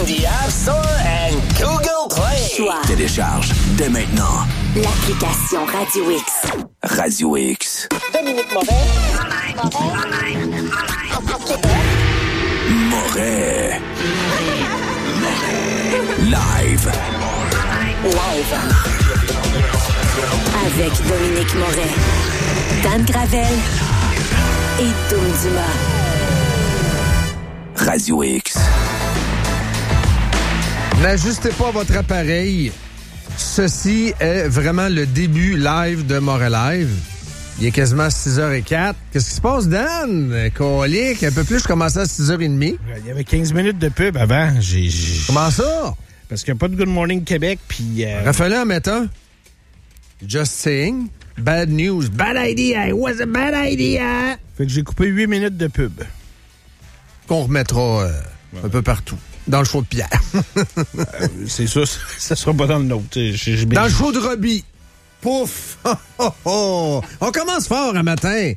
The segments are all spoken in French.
on the App Store and Google Play. Choix. Télécharge dès maintenant L'application Radio X. Radio X. Dominique Moret. Moret. Live. Avec Dominique Moret, Dan Gravel et Toum Dumas. Radio X. N'ajustez pas votre appareil. Ceci est vraiment le début live de Moret Live. Il est quasiment 6h04. Qu'est-ce qui se passe, Dan? Colique, un peu plus, je commençais à 6h30. Il y avait 15 minutes de pub avant. Comment ça? Parce qu'il n'y a pas de Good Morning Québec, puis... Refais-le en mettant Just saying. Bad news. Bad idea. It was a bad idea. Fait que j'ai coupé 8 minutes de pub. Qu'on remettra un peu partout. Dans le show de Pierre. C'est ça, ça sera pas dans le nôtre. Dans le show de Robbie. Pouf! Oh, oh, oh. On commence fort un matin.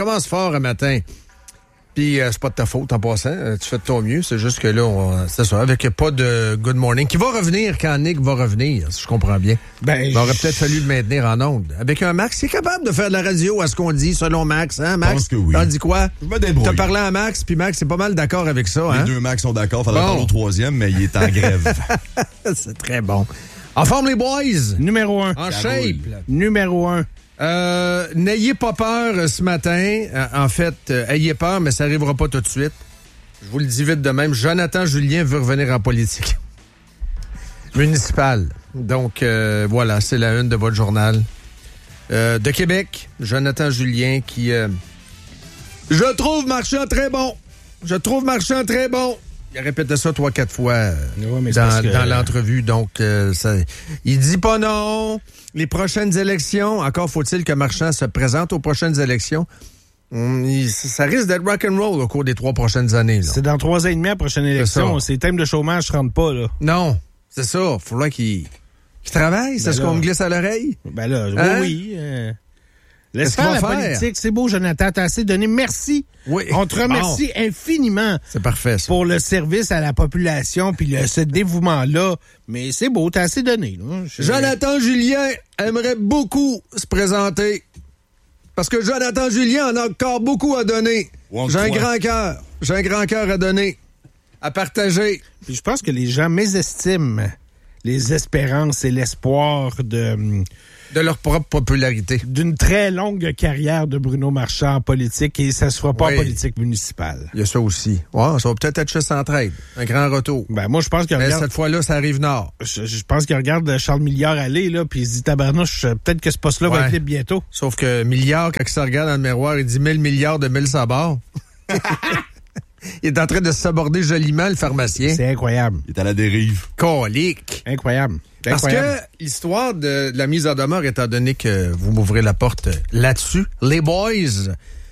Puis c'est pas de ta faute en passant. Tu fais de ton mieux. C'est juste que là, c'est ça, avec pas de Good Morning. Qui va revenir quand Nick va revenir, si je comprends bien. Il aurait peut-être fallu le maintenir en onde. Avec un Max, c'est capable de faire de la radio à ce qu'on dit, selon Max. Hein, Max? Je pense que oui. T'en dis quoi? Je me débrouille. T'as parlé à Max, puis Max est pas mal d'accord avec ça. Les hein? deux Max sont d'accord. Faudrait parler au troisième, mais il est en grève. C'est très bon. En forme, les boys? Numéro 1. En shape. Numéro 1. N'ayez pas peur ce matin. En fait, ayez peur, mais ça n'arrivera pas tout de suite. Je vous le dis vite de même. Jonathan Julien veut revenir en politique municipale. Donc, voilà, c'est la une de votre journal. De Québec, Jonathan Julien qui... Je trouve Marchand très bon. Il a répété ça 3-4 fois dans l'entrevue. Donc, il dit pas non. Les prochaines élections, encore faut-il que Marchand se présente aux prochaines élections. Ça risque d'être rock'n'roll au cours des 3 prochaines années. Là. C'est dans 3 ans et demi à la prochaine élection. Ces thèmes de chômage ne rentrent pas, là. Non, c'est ça. Il faudra qu'il travaille. C'est ce qu'on me glisse à l'oreille. Ben là, hein? oui. Laisse faire la politique. C'est beau, Jonathan. T'as assez donné. Merci. Oui. On te remercie infiniment. C'est parfait, ça. Pour le service à la population puis ce dévouement-là. Mais c'est beau, t'as assez donné. Là. Jonathan Julien aimerait beaucoup se présenter. Parce que Jonathan Julien en a encore beaucoup à donner. J'ai un grand cœur à donner. À partager. Puis je pense que les gens mésestiment les espérances et l'espoir de leur propre popularité. D'une très longue carrière de Bruno Marchand en politique, et ça ne se fera pas en politique municipale. Il y a ça aussi. Ouais, ça va peut-être être chez Centraide. Un grand retour. Ben moi, je pense qu'il regarde... cette fois-là, ça arrive nord. Je pense qu'il regarde Charles Milliard aller, là, puis il se dit, tabarnouche, peut-être que ce poste-là va être libre bientôt. Sauf que Milliard, quand il se regarde dans le miroir, il dit 1000 milliards de 1000 sabords. Il est en train de se saborder joliment, le pharmacien. C'est incroyable. Il est à la dérive. Colique. Incroyable. Parce que l'histoire de la mise en demeure, étant donné que vous m'ouvrez la porte là-dessus, les boys,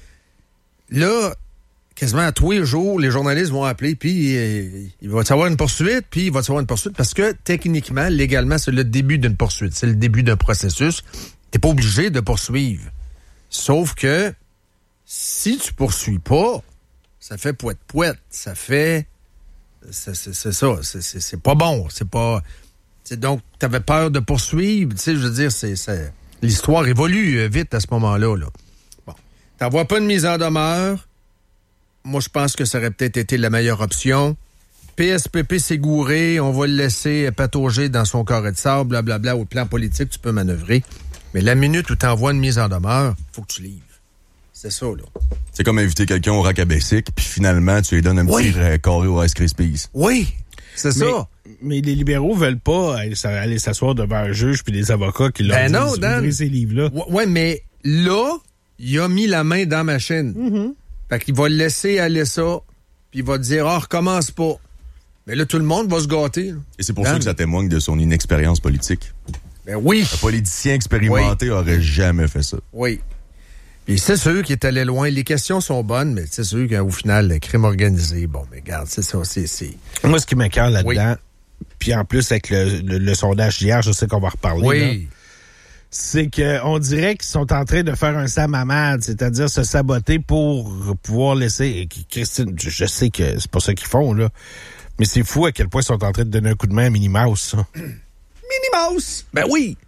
là, quasiment à tous les jours, les journalistes vont appeler, puis il va y avoir une poursuite, parce que techniquement, légalement, c'est le début d'une poursuite. C'est le début d'un processus. T'es pas obligé de poursuivre. Sauf que si tu poursuis pas, ça fait pouette-pouette. Ça fait... C'est ça. C'est pas bon. C'est pas... Donc, t'avais peur de poursuivre. Tu sais, je veux dire, l'histoire évolue vite à ce moment-là. Là. Bon. T'envoies pas une mise en demeure. Moi, je pense que ça aurait peut-être été la meilleure option. PSPP s'est gouré. On va le laisser patauger dans son carré de sable, blablabla. Au plan politique, tu peux manœuvrer. Mais la minute où t'envoies une mise en demeure, faut que tu livres. C'est ça, là. C'est comme inviter quelqu'un au rack à Bessic, puis finalement, tu lui donnes un petit carré au Rice Krispies. Oui, c'est ça. Mais les libéraux veulent pas aller s'asseoir devant un juge puis des avocats qui leur disent d'ouvrir ces livres-là. Ouais, mais là, il a mis la main dans la machine. Mm-hmm. Fait qu'il va laisser aller ça, puis il va dire, recommence pas. Mais là, tout le monde va se gâter. Là. Et c'est pour ça que ça témoigne de son inexpérience politique. Ben oui. Un politicien expérimenté aurait jamais fait ça. Oui. Puis c'est sûr qu'il est allé loin. Les questions sont bonnes, mais c'est sûr qu'au final, le crime organisé, bon, mais regarde, c'est ça, c'est... Moi, ce qui m'écoeure là-dedans, puis en plus, avec le sondage d'hier, je sais qu'on va reparler, là, c'est qu'on dirait qu'ils sont en train de faire un Sam Hamad, c'est-à-dire se saboter pour pouvoir laisser... Christine, je sais que c'est pas ça qu'ils font, là, Mais c'est fou à quel point ils sont en train de donner un coup de main à Minnie Mouse, ça. Minnie Mouse! Ben oui!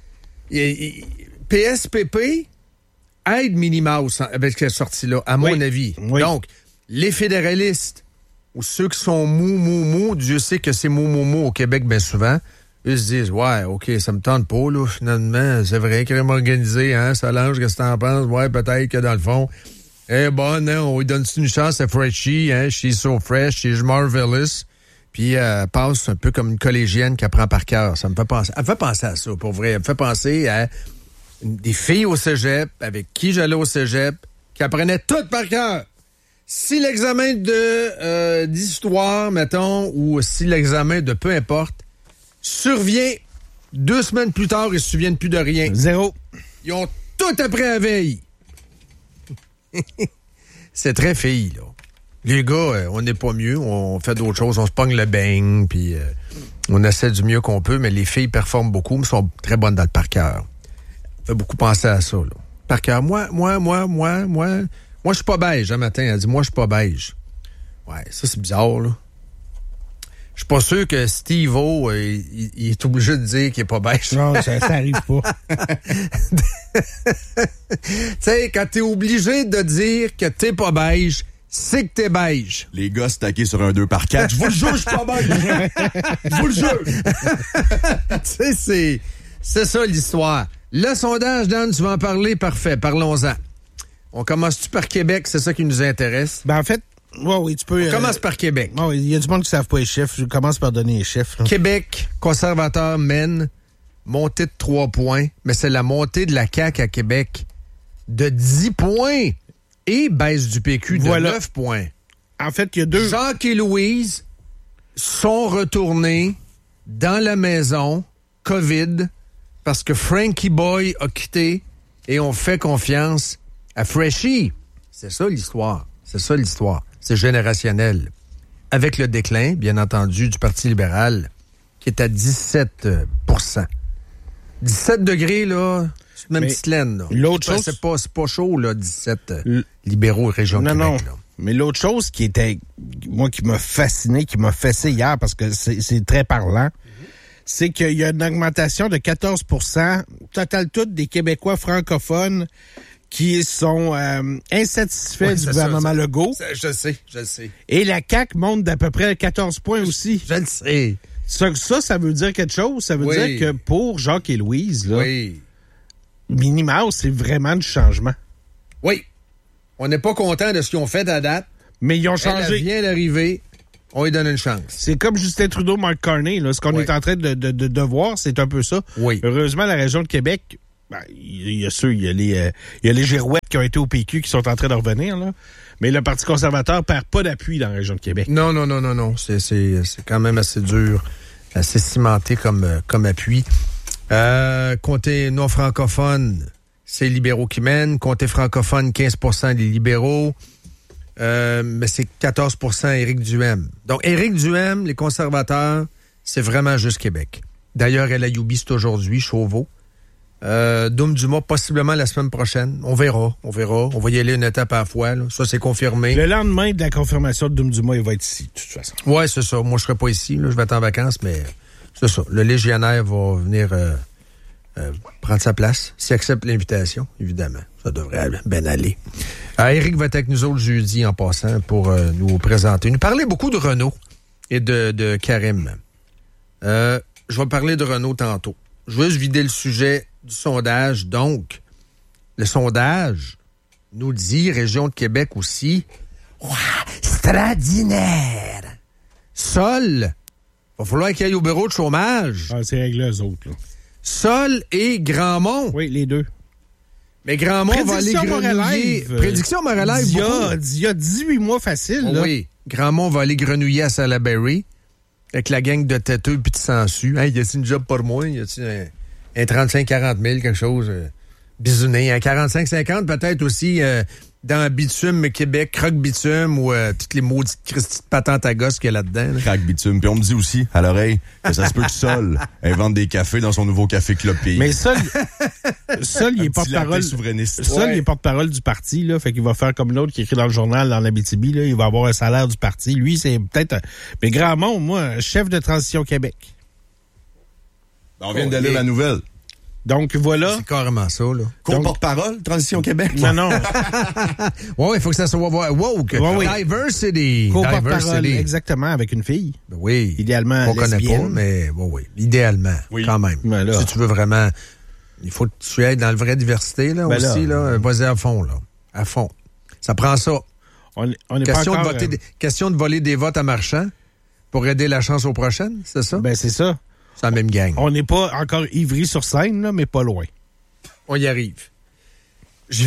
PSPP aide Minnie Mouse avec cette sortie-là, à mon avis. Oui. Donc, les fédéralistes ou ceux qui sont mou, Dieu sait que c'est mou au Québec bien souvent, eux se disent, ouais, OK, ça me tente pas, là, finalement, c'est vrai, crime organisé, hein, Solange, qu'est-ce que t'en penses? Ouais, peut-être que dans le fond, bon, non, on lui donne une chance à Freshie, hein, she's so fresh, she's marvelous, puis elle passe un peu comme une collégienne qui apprend par cœur. Ça me fait penser, elle me fait penser à ça, pour vrai, elle me fait penser à des filles au cégep, avec qui j'allais au cégep, qui apprenaient tout par cœur. Si l'examen d'histoire, mettons, ou si l'examen de peu importe, survient 2 semaines plus tard, ils se souviennent plus de rien. 0. Ils ont tout appris à la veille. C'est très fille, là. Les gars, on n'est pas mieux, on fait d'autres choses, on se pogne le beigne, puis on essaie du mieux qu'on peut, mais les filles performent beaucoup, mais sont très bonnes dans le par cœur. Ça fait beaucoup penser à ça, là. Par cœur, moi, je suis pas beige, un matin, elle dit, moi, je suis pas beige. Ouais, ça, c'est bizarre, là. Je suis pas sûr que Steve-O, il est obligé de dire qu'il est pas beige. Non, ça arrive pas. Tu sais, quand t'es obligé de dire que t'es pas beige, c'est que t'es beige. Les gars stackés sur un 2x4. Je vous le jure, je suis pas beige. Je vous le jure. Tu sais, c'est ça l'histoire. Le sondage, Dan, tu vas en parler? Parfait, parlons-en. On commence-tu par Québec? C'est ça qui nous intéresse. Ben, en fait, oui, tu peux... On commence par Québec. Il y a du monde qui ne savent pas les chiffres. Je commence par donner les chiffres. Là. Québec, conservateur mène, montée de 3 points, mais c'est la montée de la CAQ à Québec de 10 points et baisse du PQ de 9 points. En fait, il y a 2... Jacques et Louise sont retournés dans la maison COVID parce que Frankie Boy a quitté et on fait confiance à Freshie. C'est ça l'histoire. C'est générationnel. Avec le déclin, bien entendu, du Parti libéral, qui est à 17%. 17 degrés, là, c'est même petite laine, là. L'autre chose... C'est pas chaud, là, 17 libéraux région de Québec, non. Là. Mais l'autre chose qui était, moi, qui m'a fasciné, qui m'a fessé hier, parce que c'est très parlant, c'est qu'il y a une augmentation de 14%, total tout, des Québécois francophones qui sont insatisfaits du gouvernement Legault. Je sais. Et la CAQ monte d'à peu près 14 points aussi. Je le sais. Ça veut dire quelque chose. Ça veut dire que pour Jacques et Louise, là, Minnie Mouse, c'est vraiment du changement. Oui. On n'est pas content de ce qu'ils ont fait à date. Mais ils ont changé. Elle vient d'arriver. On lui donne une chance. C'est comme Justin Trudeau, Mark Carney. Là. Ce qu'on est en train de voir, c'est un peu ça. Oui. Heureusement, la région de Québec... il y a les girouettes qui ont été au PQ qui sont en train de revenir, là. Mais le Parti conservateur perd pas d'appui dans la région de Québec. Non. C'est quand même assez dur, assez cimenté comme appui. Comté non francophone, c'est les libéraux qui mènent. Comté francophone, 15% des libéraux. Mais c'est 14% Éric Duhem. Donc, Éric Duhem, les conservateurs, c'est vraiment juste Québec. D'ailleurs, El Ayoubi, c'est aujourd'hui, Chauveau. Doum Dumas, possiblement la semaine prochaine. On verra. On va y aller une étape à la fois. Là. Ça, c'est confirmé. Le lendemain de la confirmation de Doum Dumas, il va être ici, de toute façon. Oui, c'est ça. Moi, je serai pas ici. Là. Je vais être en vacances, mais c'est ça. Le légionnaire va venir prendre sa place, s'il accepte l'invitation, évidemment. Ça devrait bien aller. Éric va être avec nous autres jeudi en passant pour nous présenter. Nous parler beaucoup de Renault et de Karim. Je vais parler de Renault tantôt. Je veux juste vider le sujet du sondage. Donc, le sondage nous dit, région de Québec aussi, extraordinaire. Sol, va falloir qu'il aille au bureau de chômage. C'est réglé eux autres, là. Sol et Grandmont. Oui, les deux. Mais Grandmont va aller grenouiller. Prédiction Morelève. Il y a 18 mois facile, là. Oui. Grandmont va aller grenouiller à Salaberry avec la gang de têteux puis de sangsues. Hey, y a-t-il une job pour moi? Y a-t-il un 35-40 000, quelque chose? Bisouné. Un 45-50, peut-être aussi dans Bitume, Québec, Croque Bitume ou toutes les maudites Christy de patentes à gosse qu'il y a là-dedans. Là. Crack bitume. Puis on me dit aussi, à l'oreille, que ça se peut que Sol invente des cafés dans son nouveau café Club Pays. Mais Sol, il est porte-parole. Souverainiste. Sol, il est porte-parole du parti, là. Fait qu'il va faire comme l'autre qui écrit dans le journal, dans l'Abitibi, là. Il va avoir un salaire du parti. Lui, c'est peut-être, mais grand monde, moi, chef de Transition Québec. On vient de lire la nouvelle. Donc, voilà. C'est carrément ça, là. Co-porte-parole, Transition Québec. Non. Oui, il faut que ça soit woke. Oui. Diversity. Co-porte-parole, exactement, avec une fille. Ben oui. Idéalement, on connaît lesbienne. pas, mais oui. Idéalement, quand même. Ben là. Si tu veux vraiment... Il faut que tu ailles dans la vraie diversité, là, aussi, là. Vas-y à fond, là. À fond. Ça prend ça. On est question, pas encore, question de voler des votes à marchand pour aider la chance aux prochaines, c'est ça? Ben, c'est ça. C'est la même gang. On n'est pas encore ivri sur scène, là, mais pas loin. On y arrive. Je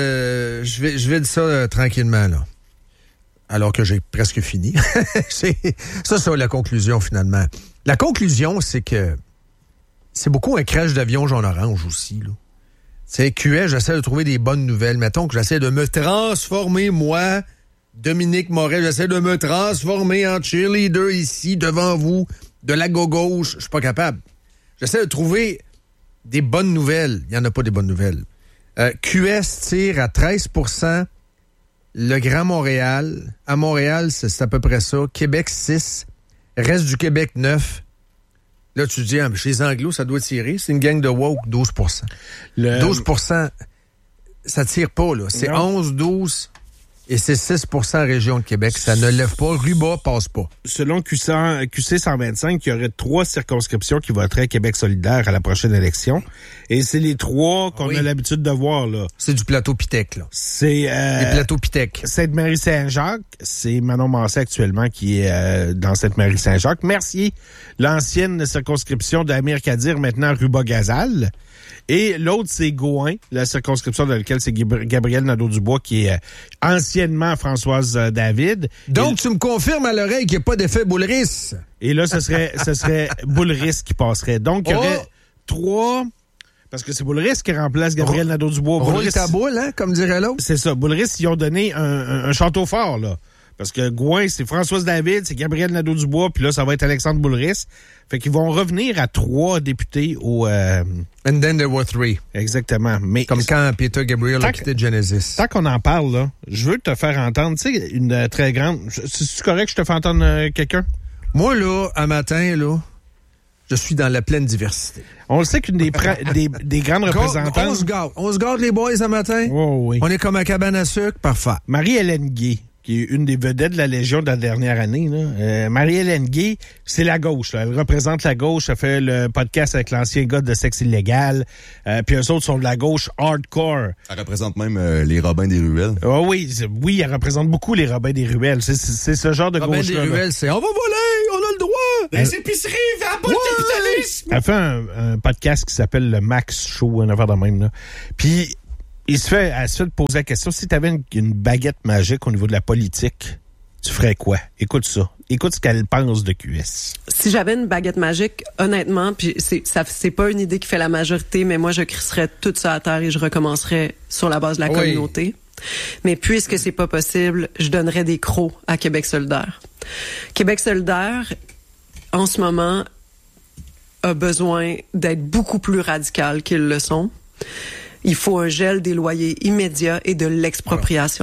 vide ça tranquillement, là. Alors que j'ai presque fini. C'est la conclusion, finalement. La conclusion, c'est que c'est beaucoup un crash d'avion jaune-orange aussi, là. Tu sais, QS, j'essaie de trouver des bonnes nouvelles. Mettons que j'essaie de me transformer, moi, Dominique Moret, j'essaie de me transformer en cheerleader ici, devant vous, de la gauche. Je suis pas capable. J'essaie de trouver des bonnes nouvelles. Il n'y en a pas des bonnes nouvelles. QS tire à 13%. Le Grand Montréal. À Montréal, c'est à peu près ça. Québec, 6. Reste du Québec, 9. Là, tu te dis, chez les Anglos, ça doit tirer. C'est une gang de woke, 12%. 12%, ça tire pas, là. C'est 11, 12... Et c'est 6% région de Québec. Ça ne lève pas. Ruba passe pas. Selon QC 125, il y aurait 3 circonscriptions qui voteraient Québec solidaire à la prochaine élection. Et c'est les 3 qu'on a l'habitude de voir, là. C'est du plateau Pitec, là. C'est les plateaux Pitec. Sainte-Marie-Saint-Jacques, c'est Manon Massé actuellement qui est dans Sainte-Marie-Saint-Jacques. Mercier, l'ancienne circonscription d'Amir Kadir, maintenant Ruba-Gazal. Et l'autre, c'est Gouin, la circonscription dans laquelle c'est Gabriel Nadeau-Dubois, qui est anciennement Françoise David. Donc, tu me confirmes à l'oreille qu'il n'y a pas d'effet Boulris. Et là, ce serait Boulris qui passerait. Donc, il y aurait 3... Parce que c'est Boulris qui remplace Gabriel Nadeau-Dubois. Roule ta boule, hein, comme dirait l'autre. C'est ça. Boulris, ils ont donné un château fort, là. Parce que Gouin, c'est Françoise David, c'est Gabriel Nadeau-Dubois, puis là, ça va être Alexandre Boulris. Fait qu'ils vont revenir à 3 députés au... And then there were 3. Exactement. Mais comme quand Peter Gabriel a quitté Genesis. Tant qu'on en parle, là, je veux te faire entendre, tu sais, une très grande... C'est correct que je te fais entendre quelqu'un? Moi, là, un matin, là, je suis dans la pleine diversité. On le sait qu'une des grandes représentantes... On se garde les boys un matin? Oh, oui. On est comme à cabane à sucre? Parfait. Marie-Hélène Gué, qui est une des vedettes de la Légion de la dernière année. Là. Marie-Hélène Gué, c'est la gauche. Là. Elle représente la gauche. Elle fait le podcast avec l'ancien gars de Sexe illégal. Puis eux autres sont de la gauche hardcore. Elle représente même les Robins des Ruelles. Oh oui, elle représente beaucoup les Robins des Ruelles. C'est ce genre de gauche-là. Robins des Ruelles, c'est « On va voler! On a le droit! Les épiceries! À bas le capitalisme! » Elle fait un podcast qui s'appelle le Max Show, un affaire de même. Là. Puis... Elle se fait poser la question, si tu avais une baguette magique au niveau de la politique, tu ferais quoi? Écoute ça. Écoute ce qu'elle pense de QS. Si j'avais une baguette magique, honnêtement, puis c'est pas une idée qui fait la majorité, mais moi, je crisserais tout ça à terre et je recommencerais sur la base de la communauté. Mais puisque c'est pas possible, je donnerais des crocs à Québec solidaire. Québec solidaire, en ce moment, a besoin d'être beaucoup plus radical qu'ils le sont. Il faut un gel des loyers immédiat et de l'expropriation.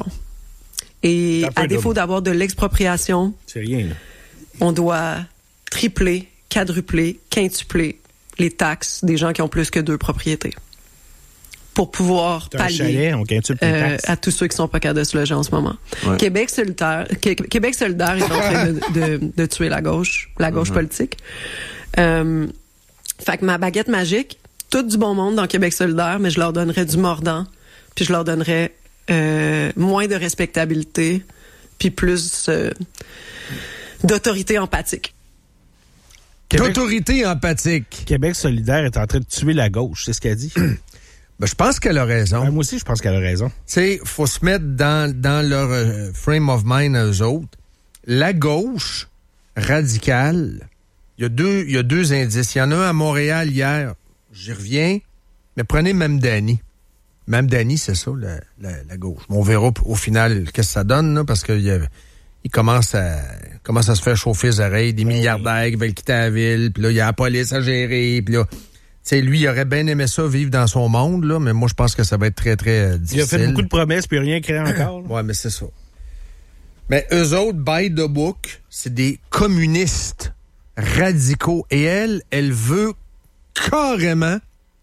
Et à défaut d'avoir de l'expropriation, c'est rien, là. On doit tripler, quadrupler, quintupler les taxes des gens qui ont plus que 2 propriétés pour pouvoir pallier à tous ceux qui sont pas capables de se loger en ce moment. Ouais. Québec solidaire est en train de tuer la gauche politique. Fait que ma baguette magique, tout du bon monde dans Québec solidaire, mais je leur donnerais du mordant, puis je leur donnerais moins de respectabilité, puis plus d'autorité empathique. D'autorité empathique. Québec solidaire est en train de tuer la gauche, c'est ce qu'elle dit. Ben, je pense qu'elle a raison. Moi aussi, je pense qu'elle a raison. Tu sais, faut se mettre dans leur frame of mind à eux autres. La gauche radicale, il y a deux indices. Il y en a un à Montréal hier. J'y reviens, mais prenez même Danny. Même Danny, c'est ça, la gauche. On verra au final qu'est-ce que ça donne, là, parce qu'il commence à se faire chauffer les oreilles, des milliardaires qui veulent quitter la ville, puis là, il y a la police à gérer, puis là, tu sais, lui, il aurait bien aimé ça, vivre dans son monde, là, mais moi, je pense que ça va être très, très difficile. Il a fait beaucoup de promesses, puis rien créé encore. Ouais, mais c'est ça. Mais eux autres, by the book, c'est des communistes radicaux. Et elle veut carrément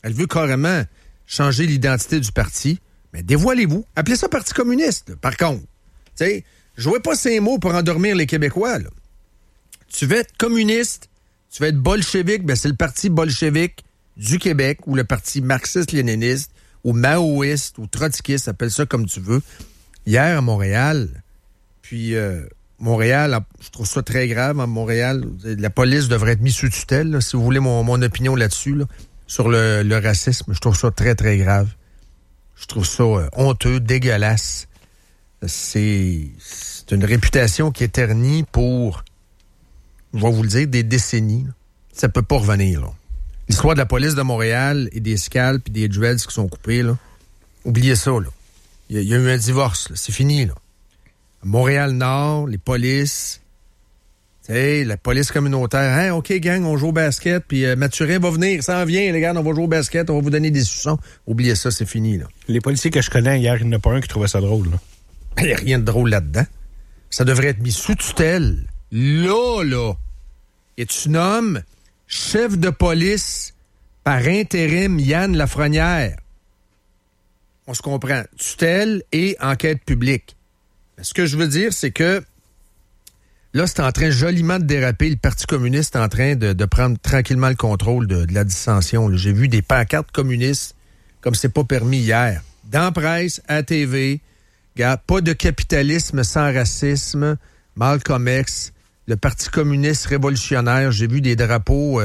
changer l'identité du parti. Mais dévoilez-vous. Appelez ça Parti communiste, là. Par contre. Tu sais, jouez pas ces mots pour endormir les Québécois, là. Tu veux être communiste, tu veux être bolchevique, ben c'est le Parti bolchevique du Québec ou le Parti marxiste-léniniste ou maoïste ou trotskiste, appelle ça comme tu veux. Hier, à Montréal, puis Montréal, je trouve ça très grave. À Montréal, la police devrait être mise sous tutelle, là, si vous voulez mon opinion là-dessus, là, sur le racisme. Je trouve ça très, très grave. Je trouve ça honteux, dégueulasse. C'est une réputation qui est ternie pour, je vais vous le dire, des décennies. Là. Ça peut pas revenir, là. L'histoire de la police de Montréal et des scalps et des dreads qui sont coupés, là, oubliez ça, là. Il y a eu un divorce, là. C'est fini, là. Montréal-Nord, les polices, tu sais, la police communautaire. Hein, OK, gang, on joue au basket, puis Mathurin va venir, ça en vient, les gars, on va jouer au basket, on va vous donner des suçons. Oubliez ça, c'est fini, là. Les policiers que je connais hier, il n'y en a pas un qui trouvait ça drôle, là. Il n'y a rien de drôle là-dedans. Ça devrait être mis sous tutelle. Là. Et tu nommes chef de police par intérim Yann Lafrenière. On se comprend. Tutelle et enquête publique. Mais ce que je veux dire, c'est que là, c'est en train joliment de déraper. Le Parti communiste est en train de prendre tranquillement le contrôle de la dissension. Là. J'ai vu des pancartes communistes comme c'est pas permis hier. Dans la presse, à TV, gars, pas de capitalisme sans racisme, Malcolm X, le Parti communiste révolutionnaire. J'ai vu des drapeaux,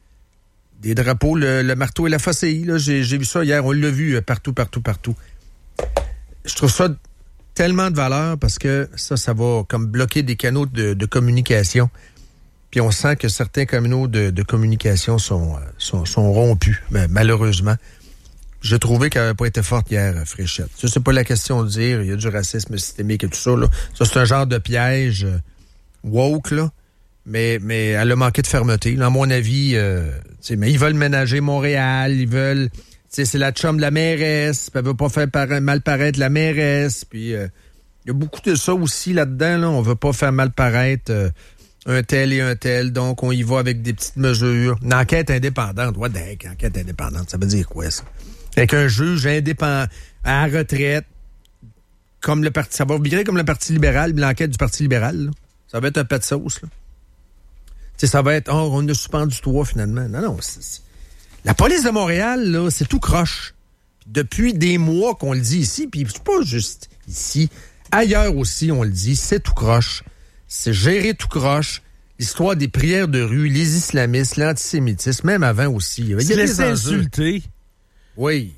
le marteau et la faucille. Là. J'ai vu ça hier, on l'a vu partout. Je trouve ça tellement de valeur parce que ça va comme bloquer des canaux de communication. Puis on sent que certains canaux de communication sont rompus, malheureusement. J'ai trouvé qu'elle n'avait pas été forte hier, Fréchette. Ça, c'est pas la question de dire, il y a du racisme systémique et tout ça, là. Ça, c'est un genre de piège woke, là. Mais elle a manqué de fermeté. Là, à mon avis, mais ils veulent ménager Montréal, ils veulent... c'est la chum de la mairesse, puis elle veut pas faire mal paraître la mairesse, puis il y a beaucoup de ça aussi là-dedans, là. On veut pas faire mal paraître un tel et un tel, donc on y va avec des petites mesures. Une enquête indépendante, what the heck, enquête indépendante, ça veut dire quoi, ça? Avec un juge indépendant, à la retraite, comme le parti, ça va virer comme le Parti libéral, l'enquête du Parti libéral, là. Ça va être un pet de sauce, là. Tu sais, ça va être, on a suspendu toi, finalement. Non, la police de Montréal, là, c'est tout croche. Depuis des mois qu'on le dit ici, puis c'est pas juste ici, ailleurs aussi, on le dit, c'est tout croche. C'est géré tout croche. L'histoire des prières de rue, les islamistes, l'antisémitisme, même avant aussi. Il y a des insultés. Oui.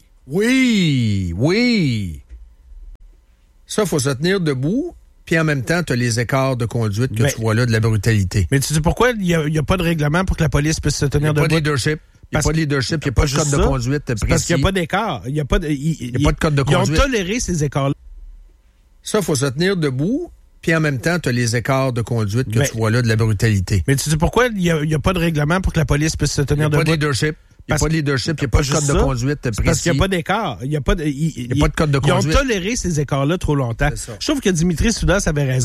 Ça, faut se tenir debout, puis en même temps, tu as les écarts de conduite que tu vois là, de la brutalité. Mais tu sais pourquoi il n'y a pas de règlement pour que la police puisse se tenir debout? Il n'y a pas de leadership. Il n'y a pas de leadership, il n'y a pas de code de conduite précis. Parce qu'il n'y a pas d'écart. Il n'y a pas de code de conduite. Ils ont toléré ces écarts-là. Ça, faut se tenir debout, puis en même temps, tu as les écarts de conduite que tu vois là, de la brutalité. Mais tu sais pourquoi il n'y a pas de règlement pour que la police puisse se tenir debout? Il n'y a pas de leadership. Il n'y a pas de leadership, il n'y a pas de code de conduite précis. Parce qu'il n'y a pas d'écart. Il n'y a pas de code de conduite. Ils ont toléré ces écarts-là trop longtemps. Je trouve que Dimitri Soudas avait raison.